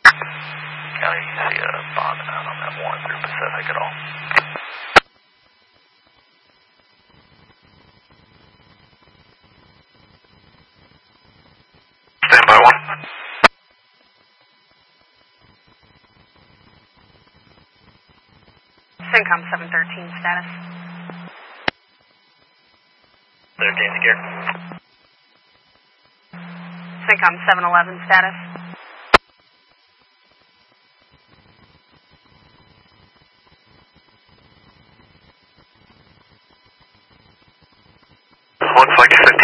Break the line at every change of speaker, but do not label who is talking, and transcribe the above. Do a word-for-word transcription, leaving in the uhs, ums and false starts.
County, you see a bond out on that one through Pacific at all? Standby one.
CENTCOM seven thirteen status.
thirteen secure.
CENTCOM seven eleven status.
Looks like